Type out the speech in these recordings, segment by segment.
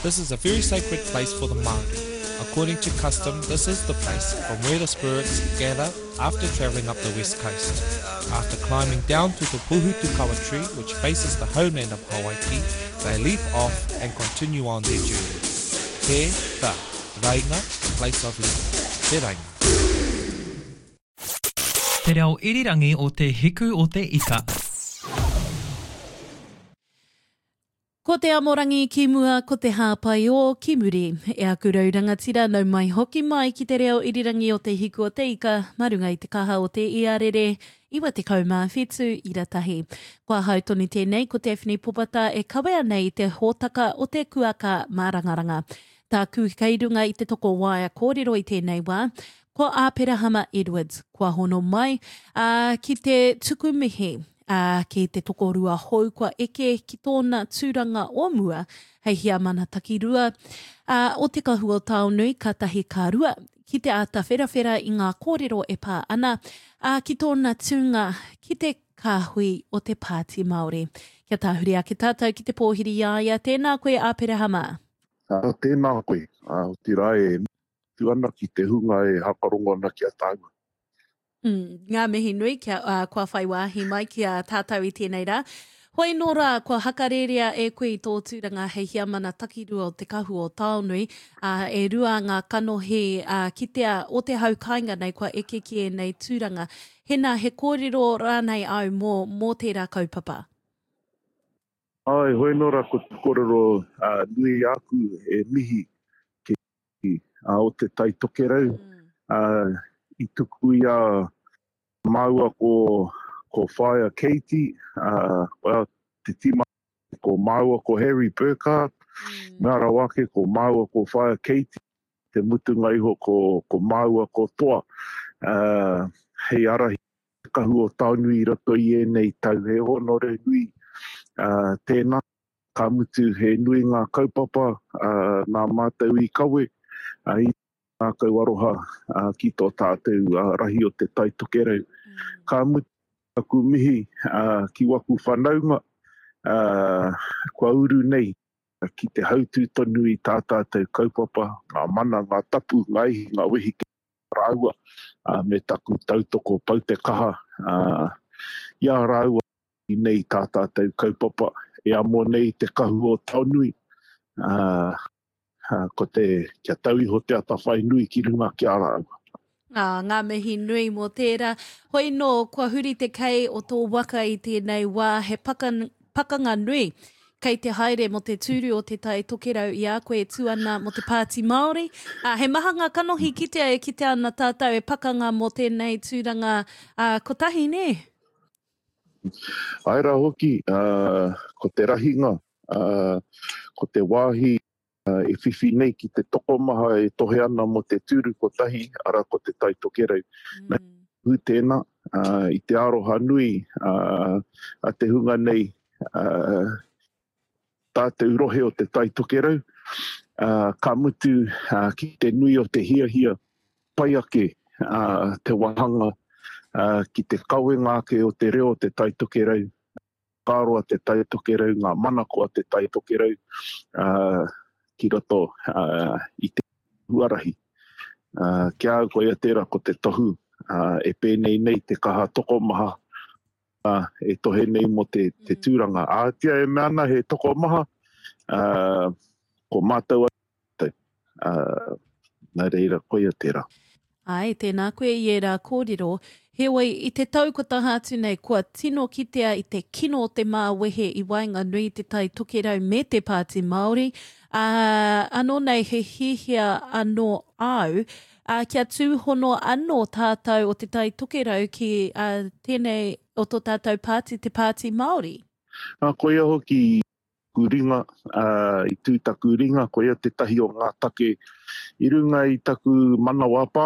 This is a very sacred place for the Māori. According to custom, this is the place from where the spirits gather after travelling up the west coast. After climbing down to the Puhutukawa tree, which faces the homeland of Hawaii, they leap off and continue on their journey. He, the, Rainga, place of living. Te Rainga. Te reo irirangi o te hiku o te ika. Ko te amorangi ki mua, ko te hāpai o ki muri. E aku rangatira nau mai hoki mai ki te reo irirangi o te hiku o te ika, marunga i te kaha o te iarere, iwa te kaumā whetū i ratahi. Kua hautoni tēnei, ko te whini popata e kawea nei te hōtaka o te kuaka mārangaranga. Tā kukeirunga i te toko waia kōrero i tēnei wā, ko Āpera Hama Edwards, kua hono mai, ki te tukumihi. Ki te tokorua hou kua eke ki tōna tūranga o mua, hei hia mana takirua, o te kahua taonui ka tahi ka rua, ki te ata wherawhera i ngā kōrero e pā ana, ki tōna tūnga, ki te kāhui o te Pāti Māori. Kia tāhuri a ki tātou ki te pōhiri iaia, tēnā koe Āpera Hama. Tēnā koe, o te rai e tuana ki te hunga e hakarongo ana ki a tāua. Ngā mihi nui kia kua whai wāhi mai kia tātou i tēnei rā. Hoi nō rā, kua hakarerea e koe i tō tūranga hei hia mana takirua o te kahu o Taonui. E rua ngā kanohi ki te o te haukainga nei kua eke ki e nei tūranga. Hena he kōrero rānei au mō tērā kaupapa. Ai, hoi nō rā, ko te kōrero nui aku e mihi ki o te taitokerau. I tuku ia maua ko Whaia Katie, te tima ko maua ko Harry Burkhardt, Ngara wake ko maua ko Whaia Katie, te mutunga iho ko maua ko Toa. Hei arahi, kahu o Taonui i rato i e nei tau, he honore nui. Tēnā, ka mutu he nui ngā kaupapa, nā mātou i kawe, i ngā kauaroha ki tō tātou rahi o te taitokerau. Ka mutu aku mihi ki waku whanaunga, kua uru nei ki te hautū tonu i tā tātou kaupapa, ngā mana, ngā tapu, ngā ihi, ngā wehi ki rāua, me taku tautoko pau te kaha. Ia rāua i nei tā tātou kaupapa, e amo nei te kahu o Taonui. Ko te kia tauiho te atawhai nui ki runga ki a rāua. Ngā mihi nui mō tērā. Hoi nō, kua huri te kei o tō waka i tēnei wā, he pakanga nui kei te haere mo te tūru o te tai tokerau i a koe tuana mo te Pāti Māori. He maha ngā kanohi ki te ana tātou e pakanga mo tēnei tūranga kotahi ne? Aira hoki, ko te rahinga, ko te wāhi, e whiwhi nei ki te tokomaha e tohe ana mo te tūru kotahi, ara ko te taitokerau. Nā hu tēnā, i te aroha nui, a te hunga nei, tātou rohe o te taitokerau, ka mutu ki te nui o te hia pai ake, te wahanga, ki te kauengāke o te reo o te taitokerau, kāroa te taitokerau, ngā manako a te taitokerau, ki roto i te huarahi. Kia au koe a tērā ko te tohu, e pēnei nei te kaha tokomaha, e tohe nei mo te tūranga. Tia e meana he tokomaha, ko mātou a nā reira koe a tērā. Ai, tēnā koe i e rā kōrero. Heoi, i te taukota hātu nei, kua tino kitea i te kino o te māwehe i wainga nui te tai tokerau me te Pāti Māori. Anō nei he hihia anō au, kia tūhono anō tātou o te tai tokerau ki tēnei o tō tātou pāti, te Pāti Māori. Koe a hoki kuringa, i tūtaku ringa, koe a te tahi o ngā take i runga i taku mana wapā,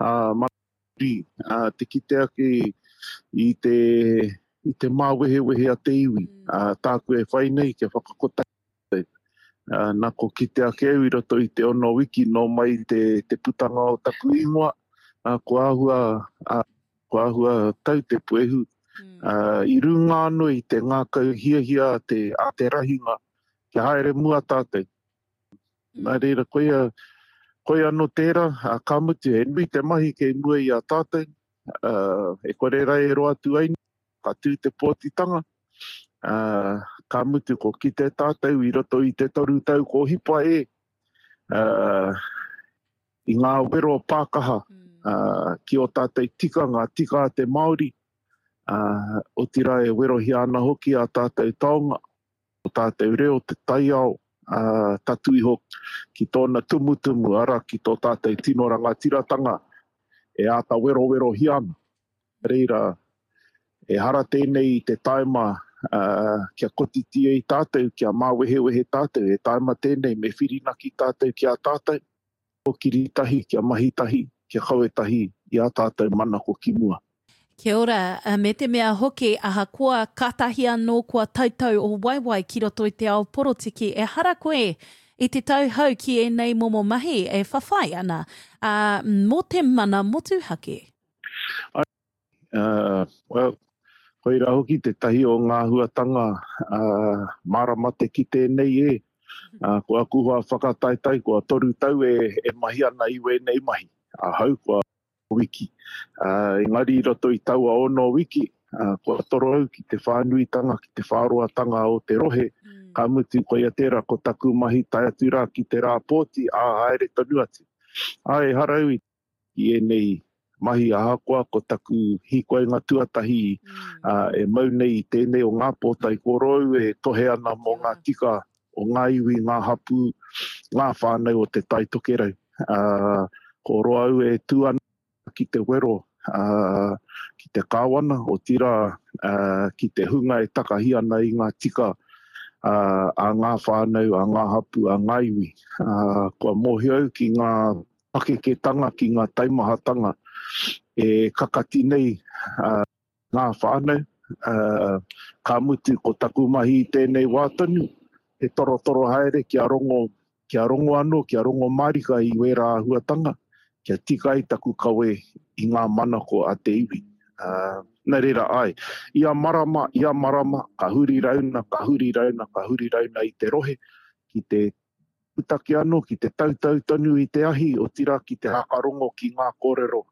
te kite ake i te māwehe a te iwi. Tāku e whai nei kia whakakotai. Nā ko kite ake au i roto i te ono wiki no mai te putanga o taku ingoa. Ko ahua tau te puehu. I runga anō i te ngākau hia a te rahinga. Kia haere mua tātou. Nā reira, koe anō tērā, ka mutu e nui te mahi ke mua i a tātou. E kore rai e roa tu aini, ka tū te pōtitanga. Ka mutu ko ki te tātou i roto i te toru tau ko hipa e. I ngā wero pākaha, ki o tātou tika, ngā tika a te Māori. O tira e wero hi ana hoki a tātou taonga, o tātou reo te taiao, tatui hoki ki tōna tumutumu ara ki tō tātou tino rangatiratanga, e ata wero hi ana. Reira, e hara tēnei i te taima kia kotitia i tātou, kia māwehewehe tātou, e taima tēnei me whirina ki tātou ki a tātou, o kiritahi, kia mahitahi, kia kauetahi i a tātou mana ko ki mua. Kia ora, me te mea hoki aha kua katahi anō kua tautau o waiwai ki roto i te ao porotiki, e hara koe i te tauhau ki e nei momo mahi e whawhai ana. Mō te mana motu hake? Well, koe ra hoki te tahi o ngā huatanga maramate ki tēnei e. Kua kuhua whakataitai, kua toru tau e mahi ana iwe nei mahi. Hau kua wiki. Engari roto i taua ono wiki, kua toro au ki te whānuitanga, ki te whāroatanga o te rohe, ka mutu koia tērā ko taku mahi tai atu rā ki te rā pōti, haere tonu atu. E harau i e nei mahi ahakoa ko taku hikoenga tuatahi, e mau nei tēnei o ngā pōtai korou, e tohe ana mō ngā tika o ngā iwi, ngā hapu, ngā whānau o te taitokerau. Ko roa au e tuana ki te wero, ki te kāwana, o tira ki te hunga e takahi ana i ngā tika, a ngā whānau, a ngā hapu, a ngā iwi. Kua mohi au ki ngā pakeketanga, ki ngā taimahatanga, e kakati nei ngā whānau, ka mutu ko taku mahi i tēnei wātanu, e toro haere kia rongo anō, kia rongo marika i wera huatanga, kia tika i taku kawe i ngā mana ko a te iwi. Nā reira ai, ia marama, ka huri rauna i te rohe, ki te putaki anō, ki te tautau tonu i te ahi, o tira ki te hakarongo ki ngā kōrero,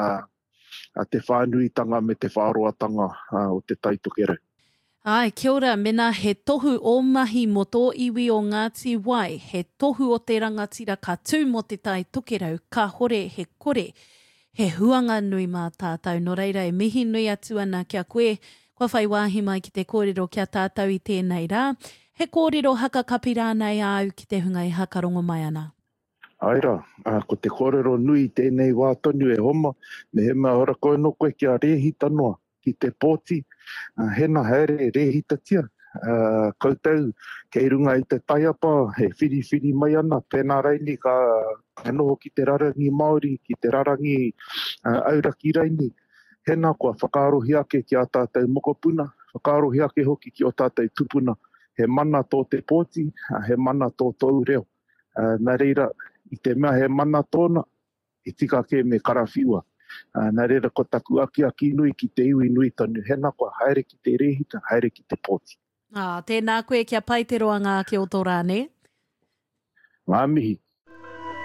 a te whānuitanga me te whāroatanga o te taitokerau. Kia ora, mena he tohu o mahi mo tō iwi o Ngāti Wai, he tohu o te rangatira ka tū mo te tai tokerau, ka hore he kore, he huanga nui mā tātou. No reira e mihi nui atu ana kia koe, kua whai wāhi mai ki te kōrero kia tātou i tēnei rā, he kōrero haka kapi rānei au ki te hunga i hakarongo mai ana. Aira, ko te kōrero nui tēnei wātonu e homa, me he mea ora koe no koe kia rehita noa ki te pōti, hena haere rehita tia. Koutou, kei runga i te taiapa, he whiri mai ana, pēnā raini ka noho ki te rarangi Māori, ki te rarangi auraki raini. Hena kua whakarohi ake ki a tātou mokopuna, whakarohi ake hoki ki o tātou tupuna. He mana tō te pōti, he mana tō tōu reo. Nā reira, i te mea he mana tōna, e tika ke me karawhiua. Nā reira ko taku aki nui ki te iwi nui tonu. Hena kua haere ki te rehita, haere ki te pōti. Tēnā koe kia pai te roanga ki o tō rāne. Ngā mihi.